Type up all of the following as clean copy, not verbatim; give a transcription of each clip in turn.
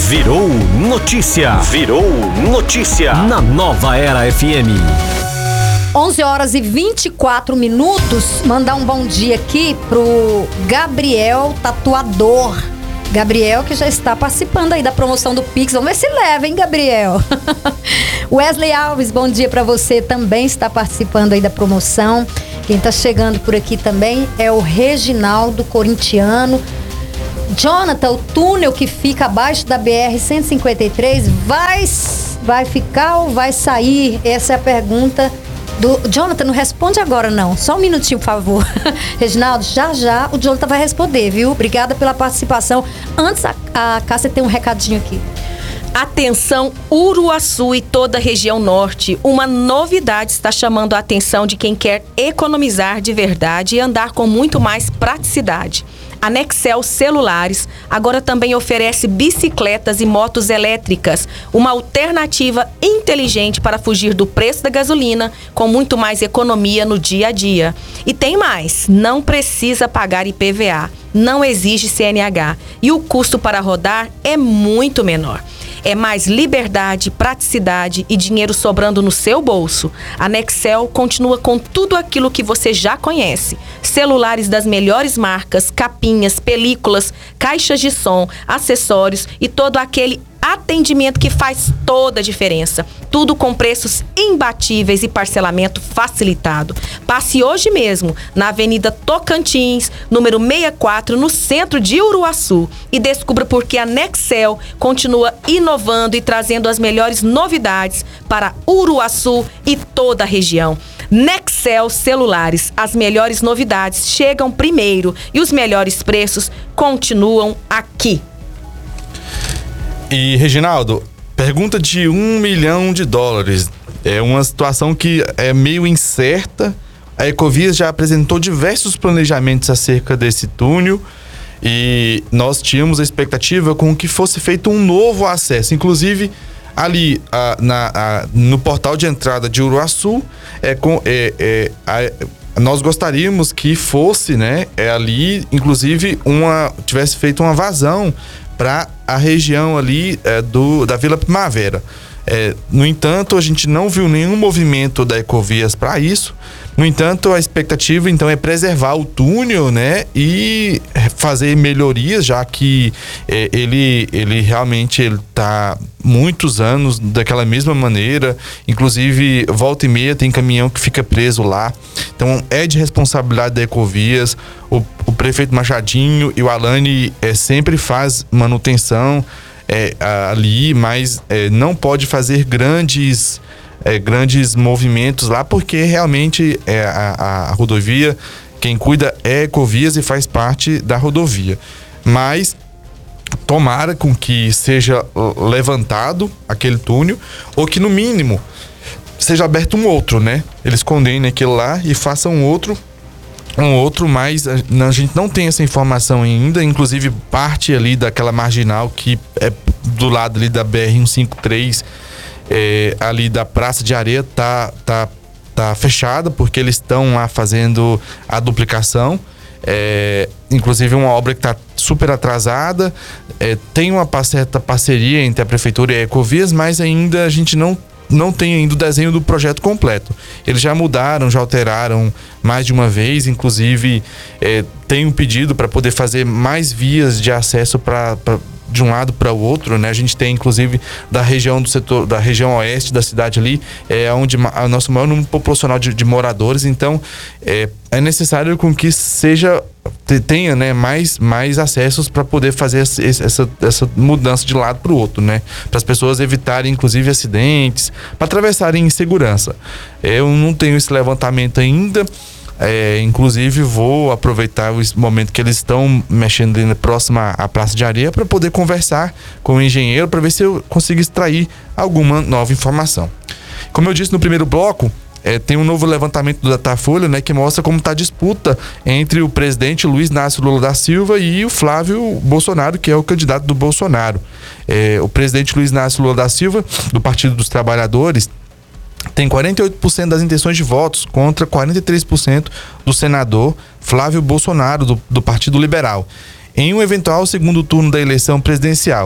Virou notícia. Virou notícia. Na Nova Era FM. 11 horas e 24 minutos. Mandar um bom dia aqui pro Gabriel Tatuador. Gabriel, que já está participando aí da promoção do Pix. Vamos ver se leva, hein, Gabriel? Wesley Alves, bom dia pra você. Também está participando aí da promoção. Quem tá chegando por aqui também é o Reginaldo Corintiano. Jonathan, o túnel que fica abaixo da BR-153 vai ficar ou vai sair? Essa é a pergunta do Jonathan. Não responde agora não, só um minutinho, por favor. Reginaldo, já o Jonathan vai responder, viu? Obrigada pela participação. Antes, a Cássia tem um recadinho aqui. Atenção, Uruaçu e toda a região norte. Uma novidade está chamando a atenção de quem quer economizar de verdade e andar com muito mais praticidade. A Nexel Celulares agora também oferece bicicletas e motos elétricas, uma alternativa inteligente para fugir do preço da gasolina, com muito mais economia no dia a dia. E tem mais, não precisa pagar IPVA, não exige CNH e o custo para rodar é muito menor. É mais liberdade, praticidade e dinheiro sobrando no seu bolso. A Nexel continua com tudo aquilo que você já conhece. Celulares das melhores marcas, capinhas, películas, caixas de som, acessórios e todo aquele atendimento que faz toda a diferença. Tudo com preços imbatíveis e parcelamento facilitado. Passe hoje mesmo na Avenida Tocantins, número 64, no centro de Uruaçu, e descubra por que a Nexel continua inovando e trazendo as melhores novidades para Uruaçu e toda a região. Nexel Celulares, as melhores novidades chegam primeiro e os melhores preços continuam aqui. E, Reginaldo, pergunta de $1 milhão. É uma situação que é meio incerta. A Ecovias já apresentou diversos planejamentos acerca desse túnel e nós tínhamos a expectativa com que fosse feito um novo acesso. Inclusive, ali no portal de entrada de Uruaçu, nós gostaríamos que fosse, né, ali, inclusive, tivesse feito uma vazão para a região ali da Vila Primavera. No entanto, a gente não viu nenhum movimento da Ecovias para isso. No entanto, a expectativa então é preservar o túnel, né, e fazer melhorias, já que ele realmente está muitos anos daquela mesma maneira. Inclusive, volta e meia tem caminhão que fica preso lá. Então é de responsabilidade da Ecovias. O prefeito Machadinho e o Alane sempre faz manutenção ali, mas não pode fazer grandes movimentos lá, porque realmente a rodovia, quem cuida é Ecovias e faz parte da rodovia. Mas tomara com que seja levantado aquele túnel, ou que no mínimo seja aberto um outro, né? Eles condenem aquilo lá e façam um outro, mas a gente não tem essa informação ainda. Inclusive, parte ali daquela marginal que é do lado ali da BR-153, ali da Praça de Areia, tá fechada, porque eles estão lá fazendo a duplicação. Inclusive uma obra que está super atrasada. Tem uma certa parceria entre a Prefeitura e a Ecovias, mas ainda a gente não tem ainda o desenho do projeto completo. Eles já mudaram, já alteraram mais de uma vez. Inclusive, tem um pedido para poder fazer mais vias de acesso de um lado para o outro, né? A gente tem, inclusive, da região do setor, da região oeste da cidade ali, onde o nosso maior número populacional de moradores. Então, é necessário com que tenha, né, mais acessos para poder fazer essa mudança de lado para o outro, né? Para as pessoas evitarem, inclusive, acidentes, para atravessarem em segurança. Eu não tenho esse levantamento ainda. Inclusive, vou aproveitar o momento que eles estão mexendo ali próxima à Praça de Areia para poder conversar com o engenheiro para ver se eu consigo extrair alguma nova informação. Como eu disse no primeiro bloco, tem um novo levantamento do Datafolha, né, que mostra como está a disputa entre o presidente Luiz Inácio Lula da Silva e o Flávio Bolsonaro, que é o candidato do Bolsonaro. O presidente Luiz Inácio Lula da Silva, do Partido dos Trabalhadores, tem 48% das intenções de votos contra 43% do senador Flávio Bolsonaro, do Partido Liberal, em um eventual segundo turno da eleição presidencial.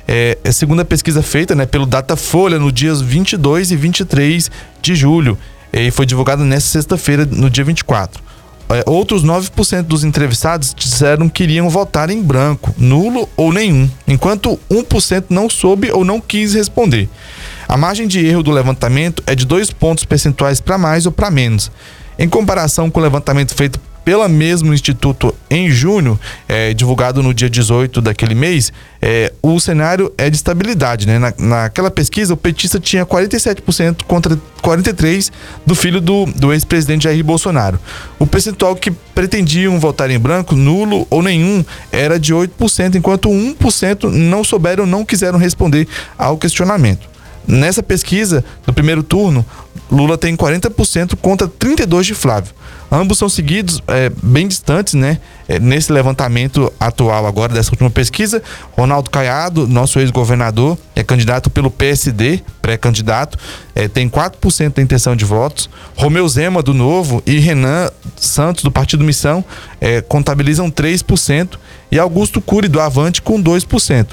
segundo a pesquisa feita, né, pelo Datafolha no dias 22 e 23 de julho, e foi divulgada nesta sexta-feira, no dia 24. Outros 9% dos entrevistados disseram que iriam votar em branco, nulo ou nenhum, enquanto 1% não soube ou não quis responder. A margem de erro do levantamento é de 2 pontos percentuais para mais ou para menos. Em comparação com o levantamento feito pelo mesmo instituto em junho, divulgado no dia 18 daquele mês, o cenário é de estabilidade, né? Naquela pesquisa, o petista tinha 47% contra 43% do filho do ex-presidente Jair Bolsonaro. O percentual que pretendiam votar em branco, nulo ou nenhum, era de 8%, enquanto 1% não souberam ou não quiseram responder ao questionamento. Nessa pesquisa, no primeiro turno, Lula tem 40% contra 32% de Flávio. Ambos são seguidos bem distantes, né? Nesse levantamento atual agora, dessa última pesquisa, Ronaldo Caiado, nosso ex-governador, é candidato pelo PSD, pré-candidato, tem 4% da intenção de votos. Romeu Zema, do Novo, e Renan Santos, do Partido Missão, contabilizam 3%, e Augusto Cury, do Avante, com 2%.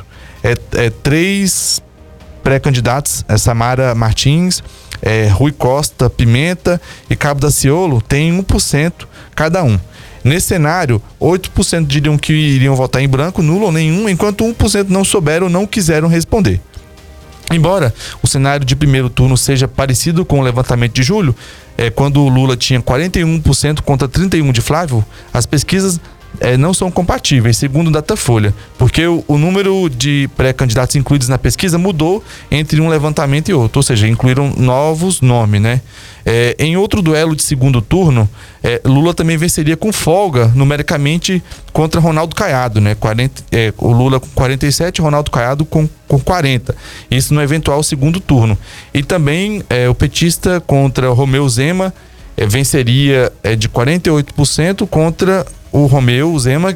Três pré-candidatos, Samara Martins, Rui Costa Pimenta e Cabo Daciolo, tem 1% cada um. Nesse cenário, 8% diriam que iriam votar em branco, nulo ou nenhum, enquanto 1% não souberam ou não quiseram responder. Embora o cenário de primeiro turno seja parecido com o levantamento de julho, quando o Lula tinha 41% contra 31% de Flávio, as pesquisas não são compatíveis, segundo o Datafolha, porque o número de pré-candidatos incluídos na pesquisa mudou entre um levantamento e outro, ou seja, incluíram novos nomes, né? Em outro duelo de segundo turno, Lula também venceria com folga numericamente contra Ronaldo Caiado, né? O Lula com 47%, Ronaldo Caiado com 40%. Isso no eventual segundo turno. E também o petista contra Romeu Zema venceria de 48% contra o Romeu Zema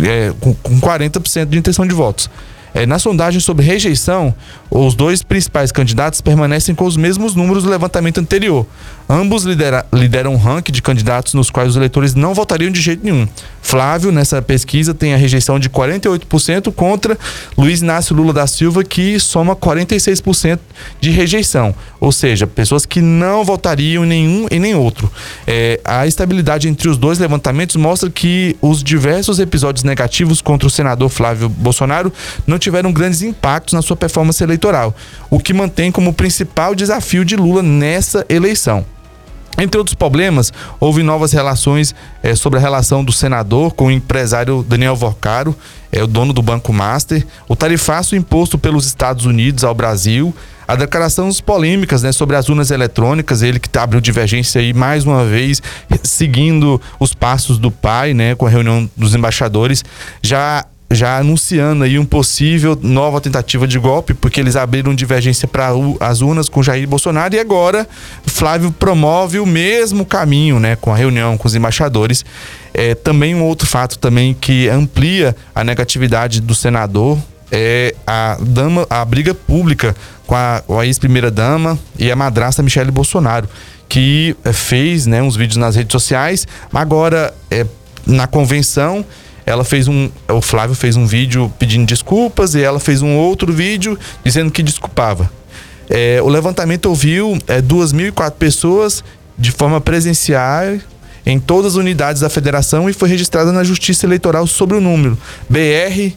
com 40% de intenção de votos. Na sondagem sobre rejeição, os dois principais candidatos permanecem com os mesmos números do levantamento anterior. Ambos lideram um ranking de candidatos nos quais os eleitores não votariam de jeito nenhum. Flávio, nessa pesquisa, tem a rejeição de 48% contra Luiz Inácio Lula da Silva, que soma 46% de rejeição. Ou seja, pessoas que não votariam em nenhum e nem outro. A estabilidade entre os dois levantamentos mostra que os diversos episódios negativos contra o senador Flávio Bolsonaro não tiveram grandes impactos na sua performance eleitoral, o que mantém como principal desafio de Lula nessa eleição. Entre outros problemas, houve novas relações sobre a relação do senador com o empresário Daniel Vorcaro, o dono do Banco Master, o tarifaço imposto pelos Estados Unidos ao Brasil, a declaração polêmicas, né, sobre as urnas eletrônicas, ele que abriu divergência aí mais uma vez, seguindo os passos do pai, né, com a reunião dos embaixadores, já anunciando aí um possível nova tentativa de golpe, porque eles abriram divergência para as urnas com Jair Bolsonaro, e agora Flávio promove o mesmo caminho, né, com a reunião com os embaixadores. Também um outro fato também que amplia a negatividade do senador é a briga pública com a ex-primeira-dama e a madrasta Michele Bolsonaro, que fez, né, uns vídeos nas redes sociais. Agora, na convenção, o Flávio fez um vídeo pedindo desculpas e ela fez um outro vídeo dizendo que desculpava. O levantamento ouviu 2.004 pessoas de forma presencial em todas as unidades da federação e foi registrada na Justiça Eleitoral sobre o número BR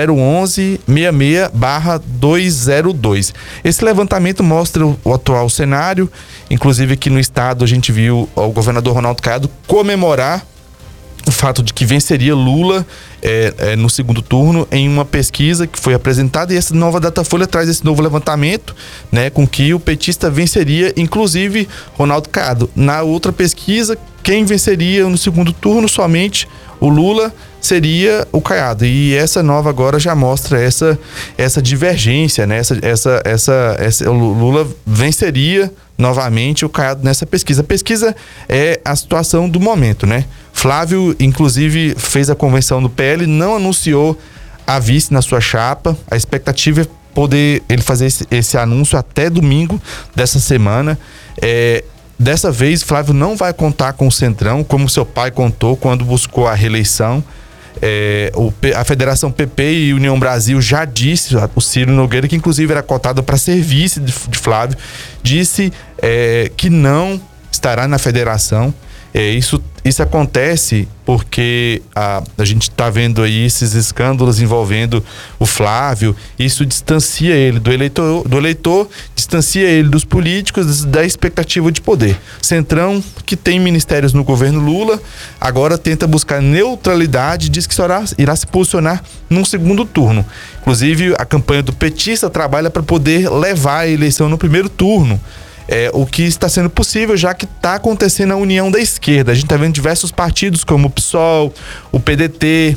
01166/202. Esse levantamento mostra o atual cenário, inclusive aqui no estado a gente viu o governador Ronaldo Caiado comemorar o fato de que venceria Lula no segundo turno em uma pesquisa que foi apresentada, e essa nova Datafolha traz esse novo levantamento, né, com que o petista venceria, inclusive Ronaldo Caiado. Na outra pesquisa, quem venceria no segundo turno, somente o Lula, seria o Caiado. E essa nova agora já mostra essa divergência, né? O Lula venceria novamente o Caiado nessa pesquisa. A pesquisa é a situação do momento, né? Flávio, inclusive, fez a convenção do PL, não anunciou a vice na sua chapa. A expectativa é poder ele fazer esse anúncio até domingo dessa semana. Dessa vez, Flávio não vai contar com o Centrão, como seu pai contou quando buscou a reeleição. A Federação PP e União Brasil já disse, o Ciro Nogueira, que inclusive era cotado para ser vice de Flávio, disse que não estará na federação. Isso acontece porque a gente está vendo aí esses escândalos envolvendo o Flávio. Isso distancia ele do eleitor, distancia ele dos políticos, da expectativa de poder. Centrão, que tem ministérios no governo Lula, agora tenta buscar neutralidade, diz que só irá se posicionar num segundo turno. Inclusive, a campanha do petista trabalha para poder levar a eleição no primeiro turno. O que está sendo possível, já que está acontecendo a união da esquerda. A gente está vendo diversos partidos como o PSOL, o PDT,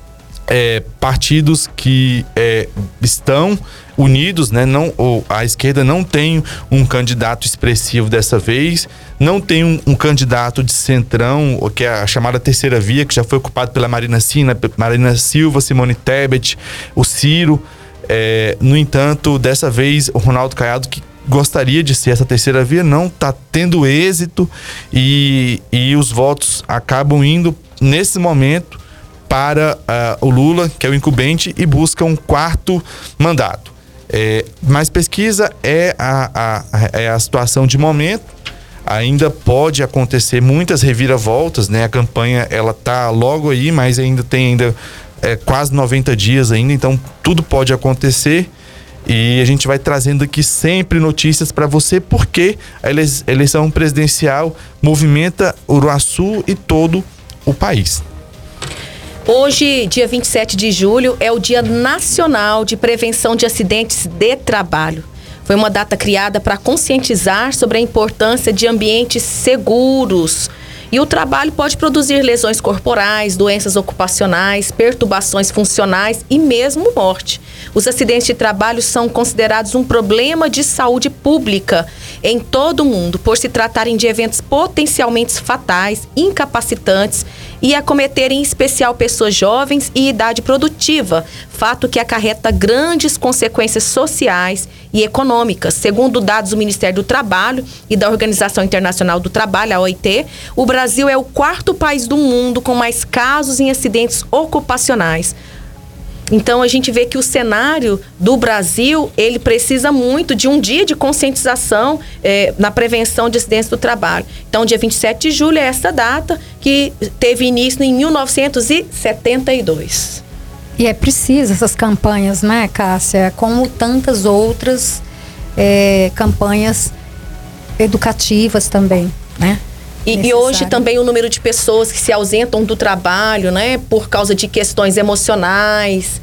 partidos que estão unidos, né? A esquerda não tem um candidato expressivo dessa vez, não tem um candidato de centrão, que é a chamada terceira via, que já foi ocupado pela Marina Silva, Simone Tebet, o Ciro. No entanto, dessa vez, o Ronaldo Caiado, que gostaria de ser essa terceira via, não está tendo êxito e os votos acabam indo nesse momento para o Lula, que é o incumbente, e busca um quarto mandato. Mas pesquisa é a situação de momento. Ainda pode acontecer muitas reviravoltas, né? A campanha ela tá logo aí, mas ainda tem quase 90 dias ainda, então tudo pode acontecer. E a gente vai trazendo aqui sempre notícias para você, porque a eleição presidencial movimenta Uruaçu e todo o país. Hoje, dia 27 de julho, é o Dia Nacional de Prevenção de Acidentes de Trabalho. Foi uma data criada para conscientizar sobre a importância de ambientes seguros. E o trabalho pode produzir lesões corporais, doenças ocupacionais, perturbações funcionais e mesmo morte. Os acidentes de trabalho são considerados um problema de saúde pública em todo o mundo, por se tratarem de eventos potencialmente fatais, incapacitantes e acometerem em especial pessoas jovens e idade produtiva, fato que acarreta grandes consequências sociais e econômicas. Segundo dados do Ministério do Trabalho e da Organização Internacional do Trabalho, a OIT, o Brasil é o quarto país do mundo com mais casos em acidentes ocupacionais. Então, a gente vê que o cenário do Brasil, ele precisa muito de um dia de conscientização na prevenção de acidentes do trabalho. Então, dia 27 de julho é essa data que teve início em 1972. E é preciso essas campanhas, né, Cássia? Como tantas outras campanhas educativas também, né? E hoje também o número de pessoas que se ausentam do trabalho, né, por causa de questões emocionais,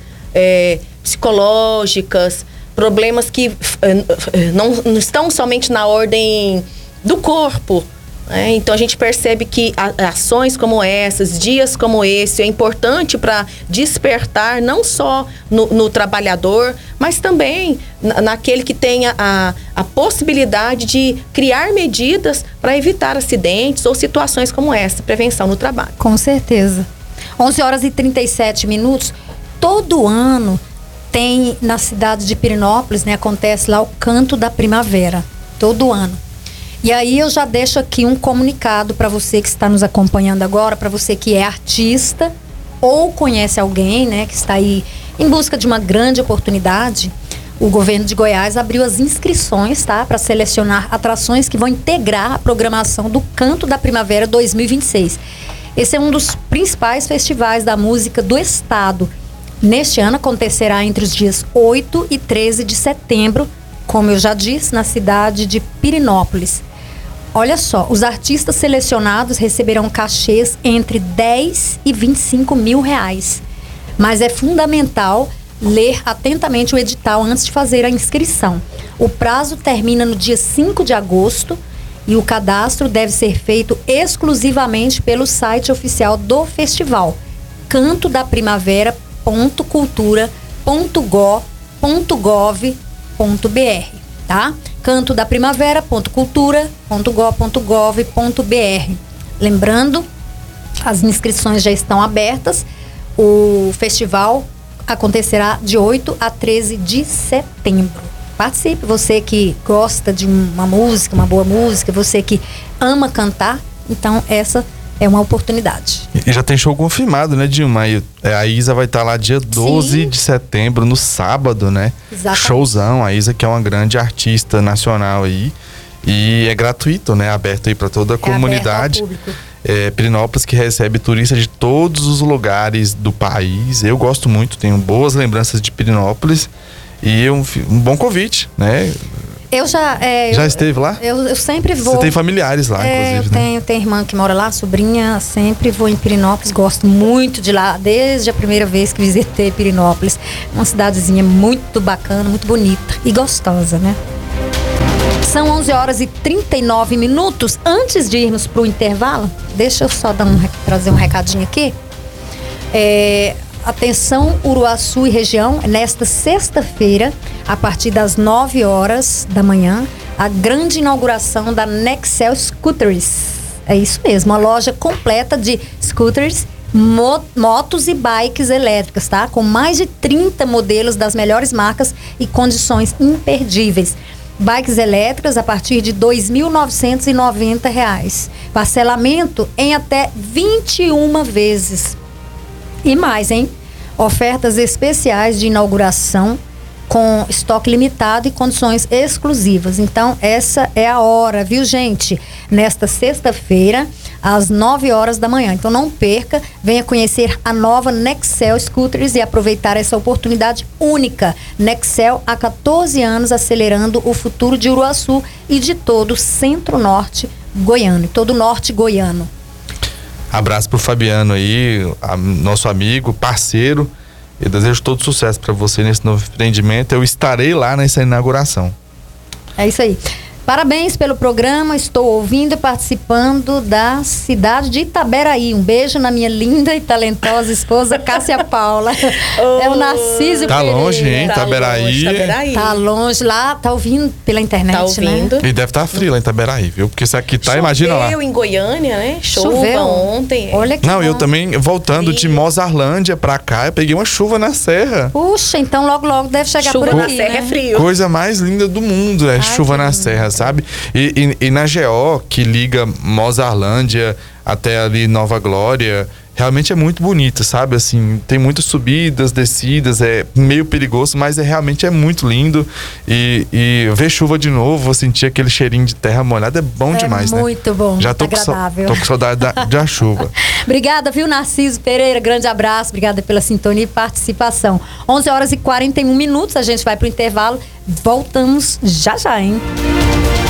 psicológicas, problemas que não estão somente na ordem do corpo. Então a gente percebe que ações como essas, dias como esse, é importante para despertar não só no trabalhador, mas também naquele que tenha a possibilidade de criar medidas para evitar acidentes ou situações como essa, prevenção no trabalho. Com certeza. 11h37. Todo ano tem na cidade de Pirenópolis, né, acontece lá o Canto da Primavera. Todo ano. E aí eu já deixo aqui um comunicado para você que está nos acompanhando agora, para você que é artista ou conhece alguém, né, que está aí em busca de uma grande oportunidade. O governo de Goiás abriu as inscrições, tá, para selecionar atrações que vão integrar a programação do Canto da Primavera 2026. Esse é um dos principais festivais da música do estado. Neste ano acontecerá entre os dias 8 e 13 de setembro, como eu já disse, na cidade de Pirenópolis. Olha só, os artistas selecionados receberão cachês entre 10 e 25 mil reais. Mas é fundamental ler atentamente o edital antes de fazer a inscrição. O prazo termina no dia 5 de agosto e o cadastro deve ser feito exclusivamente pelo site oficial do festival, cantodaprimavera.cultura.gov.br, tá? cantodaprimavera.cultura.gov.br. Lembrando, as inscrições já estão abertas. O festival acontecerá de 8 a 13 de setembro. Participe, você que gosta de uma música, uma boa música, você que ama cantar, então essa é uma oportunidade. E já tem show confirmado, né, Dilma? A Isa vai estar lá dia 12 de setembro, no sábado, né? Exatamente. Showzão. A Isa, que é uma grande artista nacional aí. E é gratuito, né? Aberto aí para toda a comunidade. Aberto ao público. Pirinópolis, que recebe turistas de todos os lugares do país. Eu gosto muito, tenho boas lembranças de Pirinópolis. E um bom convite, né? Já esteve lá? Eu sempre vou. Você tem familiares lá, inclusive, né? Eu tenho irmã que mora lá, sobrinha, sempre vou em Pirinópolis, gosto muito de lá, desde a primeira vez que visitei Pirinópolis. Uma cidadezinha muito bacana, muito bonita e gostosa, né? São 11 horas e 39 minutos. Antes de irmos para o intervalo, deixa eu só trazer um recadinho aqui. Atenção, Uruaçu e região, nesta sexta-feira, a partir das 9 horas da manhã, a grande inauguração da Nexel Scooters. É isso mesmo, uma loja completa de scooters, motos e bikes elétricas, tá? Com mais de 30 modelos das melhores marcas e condições imperdíveis. Bikes elétricas a partir de R$ 2.990. Parcelamento em até 21 vezes. E mais, hein? Ofertas especiais de inauguração com estoque limitado e condições exclusivas. Então, essa é a hora, viu, gente? Nesta sexta-feira, às 9 horas da manhã. Então, não perca, venha conhecer a nova Nexel Scooters e aproveitar essa oportunidade única. Nexel, há 14 anos, acelerando o futuro de Uruaçu e de todo o centro-norte goiano, todo o norte goiano. Abraço pro Fabiano aí, nosso amigo, parceiro. Eu desejo todo sucesso para você nesse novo empreendimento. Eu estarei lá nessa inauguração. É isso aí. Parabéns pelo programa, estou ouvindo e participando da cidade de Itaberaí. Um beijo na minha linda e talentosa esposa, Cássia Paula. É o Narciso Tá Pereira. longe, hein? Itaberaí. Tá longe lá, tá ouvindo pela internet, Tá ouvindo. né? E deve estar frio lá em Itaberaí, viu? Porque se aqui tá, imagina lá. Choveu em Goiânia, né? Choveu ontem. Olha que Não, bom. eu também, voltando de Mozarlândia pra cá, eu peguei uma chuva na serra. Puxa, então logo deve chegar Chuva por na aqui, serra né? é frio. Coisa mais linda do mundo, chuva que na lindo. serra, sabe? E na GO, que liga Mozarlândia até ali Nova Glória, realmente é muito bonita, sabe? Assim, tem muitas subidas, descidas, é meio perigoso, mas realmente é muito lindo. E ver chuva de novo, sentir aquele cheirinho de terra molhada é bom demais, né? Muito bom, Já tô agradável. tô com saudade da chuva. Obrigada, viu, Narciso Pereira? Grande abraço, obrigada pela sintonia e participação. 11 horas e 41 minutos, a gente vai pro intervalo. Voltamos já, hein?